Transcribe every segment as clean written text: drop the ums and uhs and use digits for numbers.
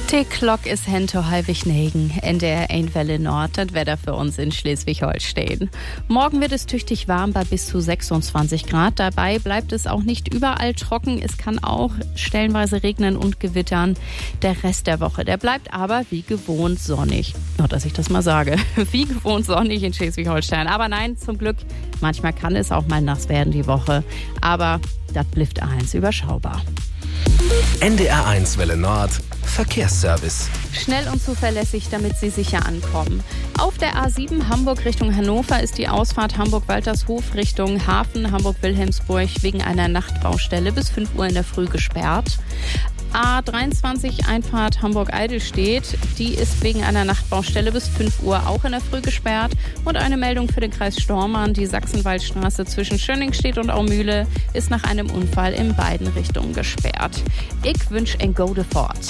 Die Glock ist hento halbig negen in der Einwelle Nord, das Wetter für uns in Schleswig-Holstein. Morgen wird es tüchtig warm bei bis zu 26 Grad. Dabei bleibt es auch nicht überall trocken. Es kann auch stellenweise regnen und gewittern. Der Rest der Woche, der bleibt aber wie gewohnt sonnig. Nur, dass ich das mal sage. Wie gewohnt sonnig in Schleswig-Holstein. Aber nein, zum Glück, manchmal kann es auch mal nass werden die Woche. Aber das bleibt eins überschaubar. NDR1 Welle Nord Verkehrsservice. Schnell und zuverlässig, damit Sie sicher ankommen. Auf der A7 Hamburg Richtung Hannover ist die Ausfahrt Hamburg-Waltershof Richtung Hafen Hamburg-Wilhelmsburg wegen einer Nachtbaustelle bis 5 Uhr in der Früh gesperrt. A23 Einfahrt Hamburg-Eidelstedt, die ist wegen einer Nachtbaustelle bis 5 Uhr auch in der Früh gesperrt. Und eine Meldung für den Kreis Stormarn, die Sachsenwaldstraße zwischen Schönningstedt und Aumühle ist nach einem Unfall in beiden Richtungen gesperrt. Ich wünsche ein gute Fahrt.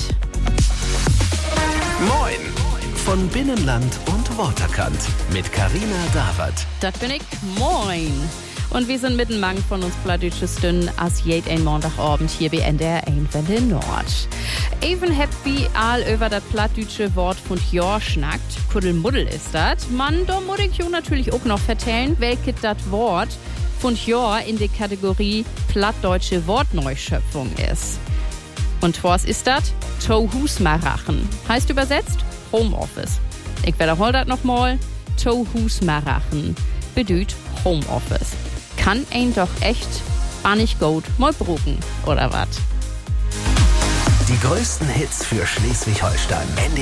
Moin von Binnenland und Waterkant mit Carina Dawert. Das bin ich. Moin. Und wir sind mitten Mang von uns plattdütsches Dünn as jed ein Montagabend hier bei NDR1 Welle Nord. Even happy all über das plattdütsche Wort von Jahr schnackt. Kuddelmuddel ist das. Man, da muss ich natürlich auch noch vertellen, welches das Wort von Jahr in der Kategorie plattdeutsche Wortneuschöpfung ist. Und was ist das? Tohusmarachen. Heißt übersetzt Homeoffice. Ich wiederhole das nochmal. Tohusmarachen bedeutet Homeoffice. Kann ein doch echt bannig gut mal brucken, oder was? Die größten Hits für Schleswig-Holstein.